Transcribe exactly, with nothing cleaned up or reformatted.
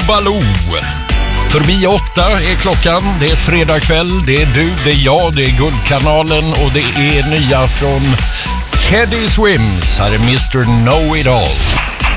Baloo. Förbi åtta är klockan, det är fredag kväll, det är du, det är jag, det är Guldkanalen och det är nya från Teddy Swims. Här är mister Know It All.